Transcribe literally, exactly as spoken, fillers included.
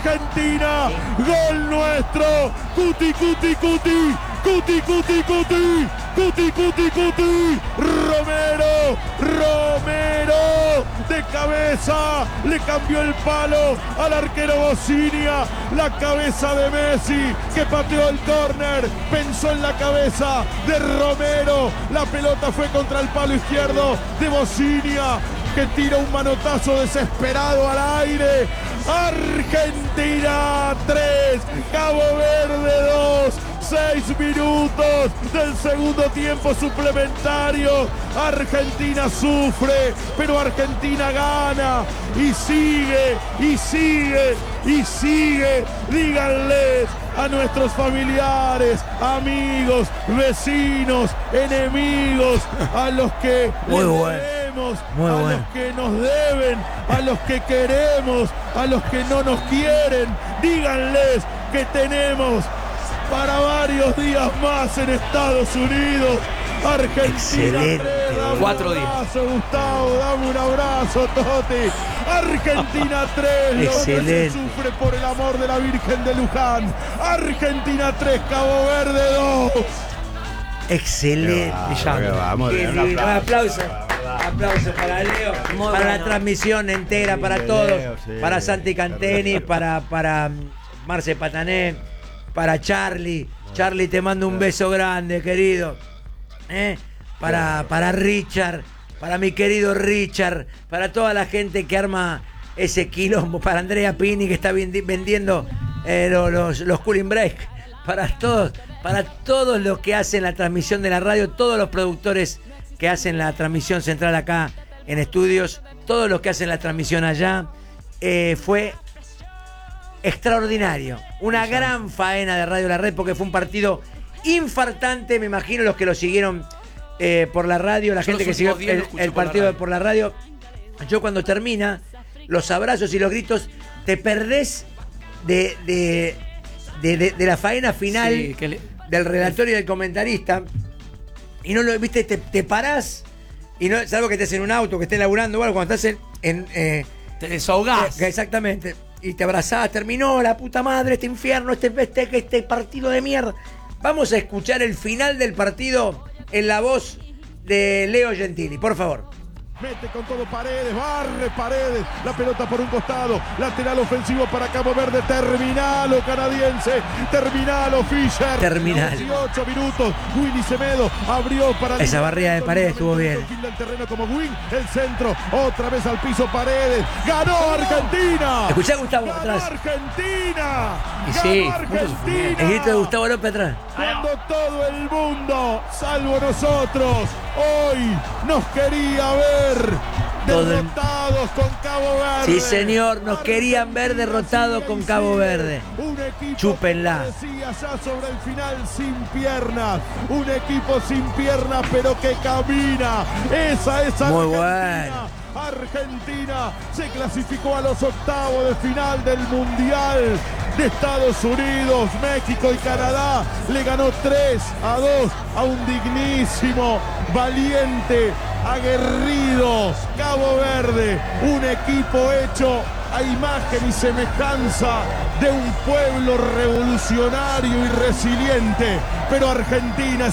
Argentina, gol nuestro, Cuti, Cuti, Cuti, Cuti, Cuti, Cuti, Cuti, Cuti, Cuti, Romero, Romero, de cabeza, le cambió el palo al arquero Bocinia, la cabeza de Messi, que pateó el córner, pensó en la cabeza de Romero, la pelota fue contra el palo izquierdo de Bocinia, que tira un manotazo desesperado al aire. Argentina tres, Cabo Verde dos, seis minutos del segundo tiempo suplementario. Argentina sufre, pero Argentina gana y sigue, y sigue, y sigue. Díganles a nuestros familiares, amigos, vecinos, enemigos, a los que Muy les bueno. debemos, Muy a bueno. los que nos deben, a los que queremos, a los que no nos quieren. Díganles que tenemos para varios días más en Estados Unidos. Argentina Excelente. tres, dame Cuatro un días. abrazo, Gustavo, dame un abrazo, Toti. Argentina tres, lo que se Excelente. sufre por el amor de la Virgen de Luján. Argentina tres, Cabo Verde dos. Excelente. Qué Vamos, Qué un lindo. Un aplauso. aplauso. Aplauso para Leo, Muy para bueno. la transmisión entera, para Sí, todos, Leo, sí. para Santi Canteni, para, para Marce Patané, para Charlie. Charlie, te mando un beso grande, querido. ¿Eh? Para, para Richard, para mi querido Richard, para toda la gente que arma ese quilombo, para Andrea Pini, que está vendi- vendiendo eh, los, los, los cooling break, para todos, para todos los que hacen la transmisión de la radio, todos los productores que hacen la transmisión central acá en estudios, todos los que hacen la transmisión allá. Eh, fue extraordinario, una gran faena de Radio La Red, porque fue un partido infartante. Me imagino los que lo siguieron eh, por la radio, la Yo pues, gente los que siguió últimos días el, lo escuché el por la partido radio. por la radio. Yo, cuando termina, los abrazos y los gritos, te perdés de, de, de, de- de la faena final Sí, que le- del relatorio y del comentarista, y no lo viste, te, te parás, y no, salvo que estés en un auto, que estés laburando o algo, cuando estás en, en, eh, Te desahogás. eh, exactamente, y te abrazás, terminó la puta madre, este infierno, este, este, este partido de mierda. Vamos a escuchar el final del partido en la voz de Leo Gentili, por favor. Mete con todo Paredes, barre Paredes, la pelota por un costado, lateral ofensivo para Cabo Verde, terminalo canadiense, terminalo Fischer. Terminalo. dieciocho minutos, Willy Semedo abrió para... Esa barrida de Paredes estuvo bien. El fin del terreno como Win, el centro, otra vez al piso Paredes, ganó Argentina. Escuchá a Gustavo Ganó atrás. Argentina. Y sí, Ganó mucho sufrimiento. El grito de Argentina. Gustavo López atrás. Cuando todo el mundo, salvo nosotros, hoy nos quería ver Todo el- derrotados con Cabo Verde. Sí, señor, nos querían ver derrotados con Cabo Verde. Un equipo Chúpenla. que parecía ya sobre el final sin piernas. Un equipo sin piernas, pero que camina. Esa es Argentina. Muy bueno. Argentina se clasificó a los octavos de final del Mundial de Estados Unidos. México y Canadá le ganó tres a dos a un dignísimo, valiente, aguerrido Cabo Verde. Un equipo hecho a imagen y semejanza de un pueblo revolucionario y resiliente. Pero Argentina